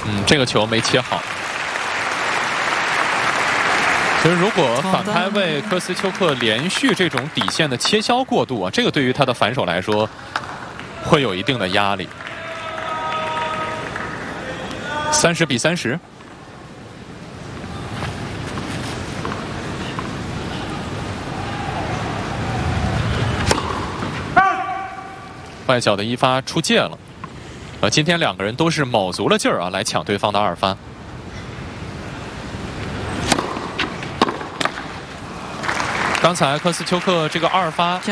这个球没切好。其实如果反拍位科斯丘克连续这种底线的切削过度啊，这个对于他的反手来说会有一定的压力。30比30。外角的一发出界了。今天两个人都是卯足了劲儿啊，来抢对方的二发。刚才科斯丘克这个二发